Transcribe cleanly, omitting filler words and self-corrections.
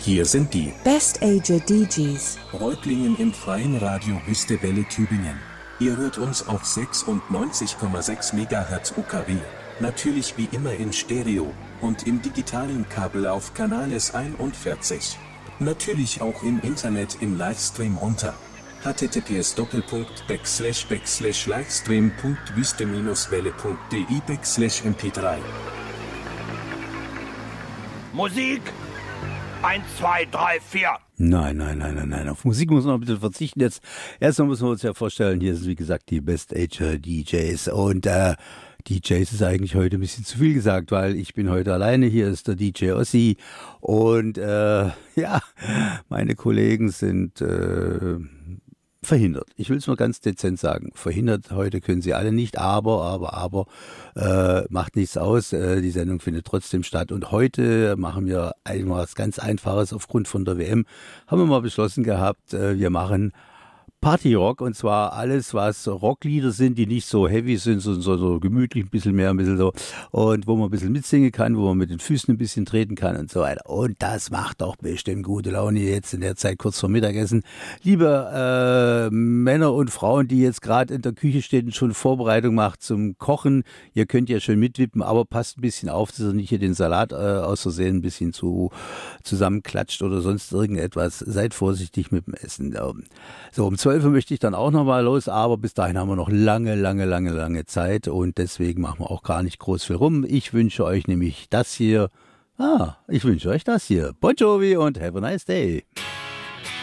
Hier sind die Best Ager DJs. Reutlingen im freien Radio Höchste Welle Tübingen. Ihr hört uns auf 96,6 MHz UKW. Natürlich wie immer in Stereo und im digitalen Kabel auf Kanal S41. Natürlich auch im Internet im Livestream unter https://livestream.wüste-welle.de/mp3. Musik 1, 2, 3, 4. Nein. Auf Musik muss man ein bisschen verzichten. Jetzt erstmal müssen wir uns ja vorstellen, hier sind wie gesagt die Best Ager DJs. Und DJs ist eigentlich heute ein bisschen zu viel gesagt, weil ich bin heute alleine. Hier ist der DJ Ossi. Und meine Kollegen sind verhindert. Ich will es nur ganz dezent sagen. Verhindert heute können sie alle nicht, aber macht nichts aus. Die Sendung findet trotzdem statt. Und heute machen wir einmal was ganz Einfaches aufgrund von der WM. Haben wir mal beschlossen gehabt, wir machen Partyrock, und zwar alles, was Rocklieder sind, die nicht so heavy sind, sondern so gemütlich, ein bisschen so, und wo man ein bisschen mitsingen kann, wo man mit den Füßen ein bisschen treten kann und so weiter. Und das macht doch bestimmt gute Laune jetzt in der Zeit kurz vor Mittagessen. Liebe Männer und Frauen, die jetzt gerade in der Küche stehen und schon Vorbereitung macht zum Kochen, ihr könnt ja schön mitwippen, aber passt ein bisschen auf, dass ihr nicht hier den Salat aus Versehen ein bisschen zusammenklatscht oder sonst irgendetwas. Seid vorsichtig mit dem Essen. So, um 12 Uhr möchte ich dann auch nochmal los, aber bis dahin haben wir noch lange Zeit und deswegen machen wir auch gar nicht groß viel rum. Ich wünsche euch nämlich das hier. Bon Jovi und have a nice day.